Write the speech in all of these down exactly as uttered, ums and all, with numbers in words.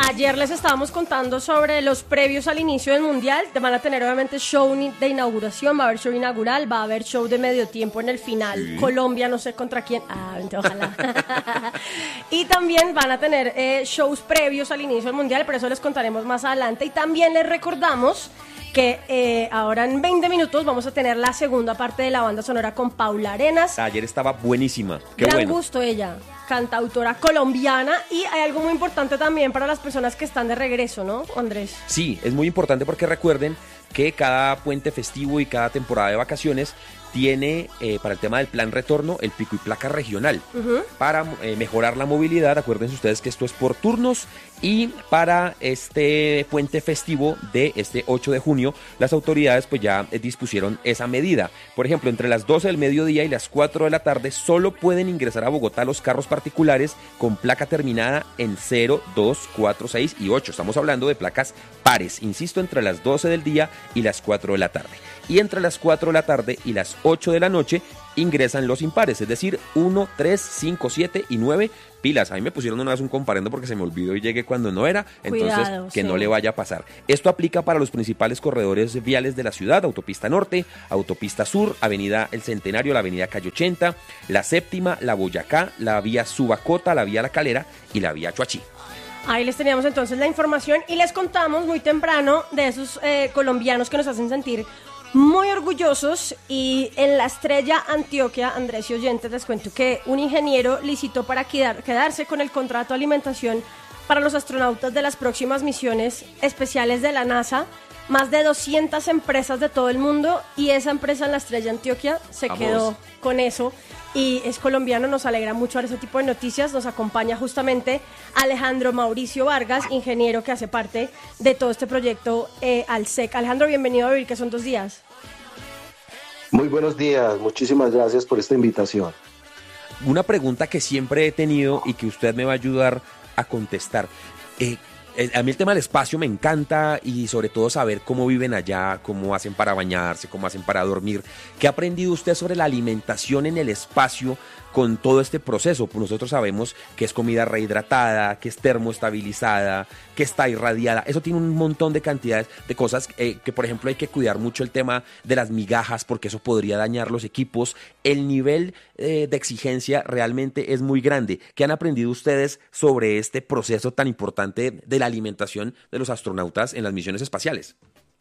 Ayer les estábamos contando sobre los previos al inicio del Mundial. Van a tener obviamente show de inauguración, va a haber show inaugural, va a haber show de medio tiempo en el final. Sí. Colombia, no sé contra quién. Ah, ojalá. Y también van a tener eh, shows previos al inicio del Mundial, pero eso les contaremos más adelante. Y también les recordamos que eh, ahora en veinte minutos vamos a tener la segunda parte de la banda sonora con Paula Arenas. Ayer estaba buenísima. Qué Gran bueno. gusto ella, cantautora colombiana, y hay algo muy importante también para las personas que están de regreso, ¿no, Andrés? Sí, es muy importante porque recuerden que cada puente festivo y cada temporada de vacaciones tiene eh, para el tema del plan retorno el pico y placa regional. Uh-huh. Para eh, mejorar la movilidad, acuérdense ustedes que esto es por turnos, y para este puente festivo de este ocho de junio, las autoridades pues ya eh, dispusieron esa medida. Por ejemplo, entre las doce del mediodía y las cuatro de la tarde solo pueden ingresar a Bogotá los carros particulares con placa terminada en cero, dos, cuatro, seis y ocho. Estamos hablando de placas pares, insisto, entre las doce del día y las cuatro de la tarde. Y entre las cuatro de la tarde y las ocho de la noche ingresan los impares, es decir, uno, tres, cinco, siete y nueve. Pilas, a mí me pusieron una vez un comparendo porque se me olvidó y llegué cuando no era, entonces Cuidado, que sí. no le vaya a pasar. Esto aplica para los principales corredores viales de la ciudad: Autopista Norte, Autopista Sur, Avenida El Centenario, la Avenida Calle ochenta, la Séptima, la Boyacá, la Vía Subacota, la Vía La Calera y la Vía Chuachi. Ahí les teníamos entonces la información y les contamos muy temprano de esos eh, colombianos que nos hacen sentir muy orgullosos. Y en la Estrella Antioquia, Andrés y oyentes, les cuento que un ingeniero licitó para quedar, quedarse con el contrato de alimentación para los astronautas de las próximas misiones especiales de la NASA. Más de doscientas empresas de todo el mundo, y esa empresa en la Estrella Antioquia se Vamos. quedó con eso. Y es colombiano, nos alegra mucho ver ese tipo de noticias. Nos acompaña justamente Alejandro Mauricio Vargas, ingeniero que hace parte de todo este proyecto eh, ALSEC. Alejandro, bienvenido a Vivir, que son dos días. Muy buenos días, muchísimas gracias por esta invitación. Una pregunta que siempre he tenido y que usted me va a ayudar a contestar. Eh, A mí el tema del espacio me encanta, y sobre todo saber cómo viven allá, cómo hacen para bañarse, cómo hacen para dormir. ¿Qué ha aprendido usted sobre la alimentación en el espacio con todo este proceso? Pues nosotros sabemos que es comida rehidratada, que es termoestabilizada, que está irradiada. Eso tiene un montón de cantidades de cosas eh, que, por ejemplo, hay que cuidar mucho el tema de las migajas, porque eso podría dañar los equipos. El nivel eh, de exigencia realmente es muy grande. ¿Qué han aprendido ustedes sobre este proceso tan importante de la alimentación de los astronautas en las misiones espaciales?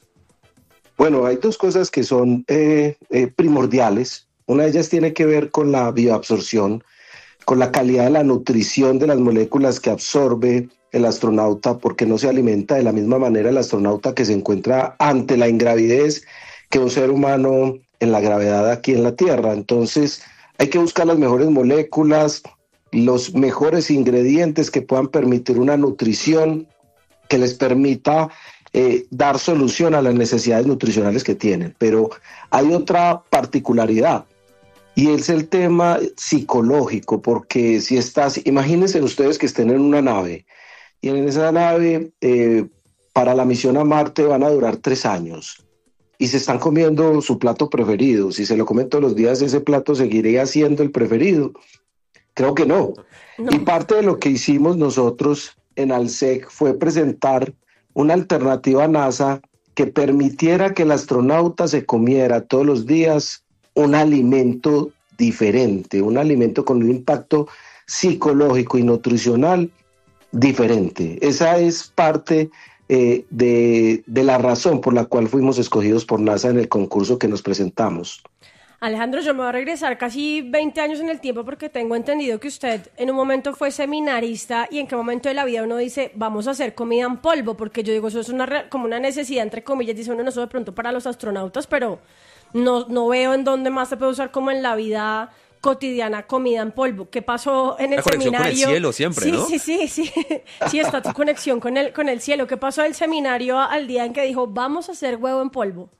Bueno, hay dos cosas que son eh, eh, primordiales. Una de ellas tiene que ver con la bioabsorción, con la calidad de la nutrición de las moléculas que absorbe el astronauta, porque no se alimenta de la misma manera el astronauta que se encuentra ante la ingravidez que un ser humano en la gravedad aquí en la Tierra. Entonces hay que buscar las mejores moléculas, los mejores ingredientes que puedan permitir una nutrición que les permita eh, dar solución a las necesidades nutricionales que tienen. Pero hay otra particularidad, y es el tema psicológico, porque si estás, imagínense ustedes que estén en una nave, y en esa nave eh, para la misión a Marte van a durar tres años, y se están comiendo su plato preferido. Si se lo comen todos los días, ese plato seguiría siendo el preferido. Creo que no. no. Y parte de lo que hicimos nosotros en ALSEC fue presentar una alternativa a NASA que permitiera que el astronauta se comiera todos los días un alimento diferente, un alimento con un impacto psicológico y nutricional diferente. Esa es parte eh, de, de la razón por la cual fuimos escogidos por NASA en el concurso que nos presentamos. Alejandro, yo me voy a regresar casi veinte años en el tiempo, porque tengo entendido que usted en un momento fue seminarista. ¿Y en qué momento de la vida uno dice, vamos a hacer comida en polvo? Porque yo digo, eso es una como una necesidad, entre comillas, dice uno, no solo de pronto para los astronautas, pero no, no veo en dónde más se puede usar como en la vida cotidiana comida en polvo. ¿Qué pasó en el la conexión seminario? Con el cielo siempre, sí, ¿no? Sí, sí, sí, sí. Sí, está tu conexión con el, con el cielo. ¿Qué pasó del seminario al día en que dijo, vamos a hacer huevo en polvo?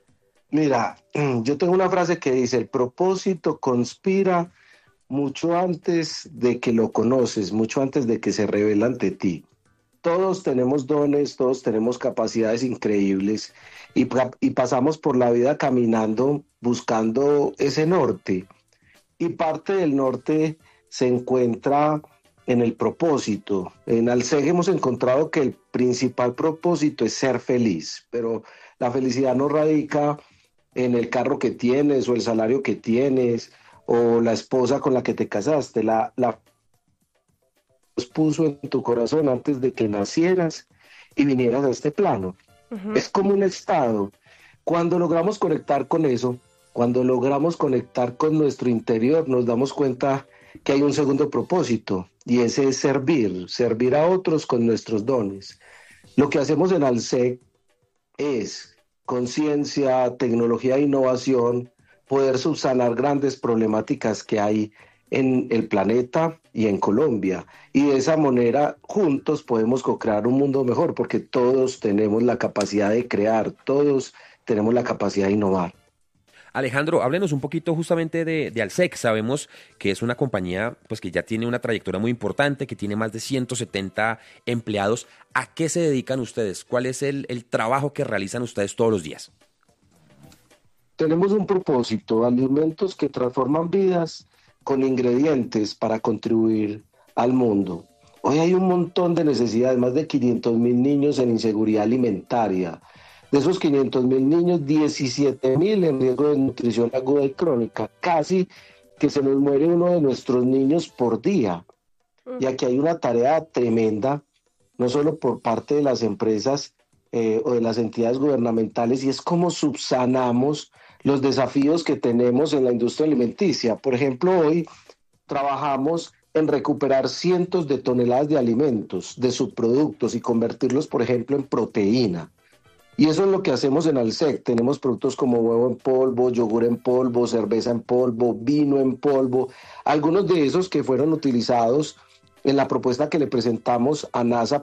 Mira, yo tengo una frase que dice, el propósito conspira mucho antes de que lo conoces, mucho antes de que se revela ante ti. Todos tenemos dones, todos tenemos capacidades increíbles, y, y pasamos por la vida caminando buscando ese norte. Y parte del norte se encuentra en el propósito. En Alseg hemos encontrado que el principal propósito es ser feliz, pero la felicidad no radica en el carro que tienes o el salario que tienes o la esposa con la que te casaste. La, la Dios puso en tu corazón antes de que nacieras y vinieras a este plano. Uh-huh. Es como un estado. Cuando logramos conectar con eso, cuando logramos conectar con nuestro interior, nos damos cuenta que hay un segundo propósito, y ese es servir, servir a otros con nuestros dones. Lo que hacemos en Alseg es, con ciencia, tecnología e innovación, poder subsanar grandes problemáticas que hay en el planeta y en Colombia. Y de esa manera, juntos podemos co-crear un mundo mejor, porque todos tenemos la capacidad de crear, todos tenemos la capacidad de innovar. Alejandro, háblenos un poquito justamente de, de Alseg. Sabemos que es una compañía pues, que ya tiene una trayectoria muy importante, que tiene más de ciento setenta empleados. ¿A qué se dedican ustedes? ¿Cuál es el, el trabajo que realizan ustedes todos los días? Tenemos un propósito, alimentos que transforman vidas con ingredientes para contribuir al mundo. Hoy hay un montón de necesidades, más de quinientos mil niños en inseguridad alimentaria. De esos quinientos mil niños, diecisiete mil en riesgo de nutrición aguda y crónica. Casi que se nos muere uno de nuestros niños por día. Y aquí hay una tarea tremenda, no solo por parte de las empresas eh, o de las entidades gubernamentales, y es cómo subsanamos los desafíos que tenemos en la industria alimenticia. Por ejemplo, hoy trabajamos en recuperar cientos de toneladas de alimentos, de subproductos, y convertirlos, por ejemplo, en proteína. Y eso es lo que hacemos en Alseg. Tenemos productos como huevo en polvo, yogur en polvo, cerveza en polvo, vino en polvo. Algunos de esos que fueron utilizados en la propuesta que le presentamos a NASA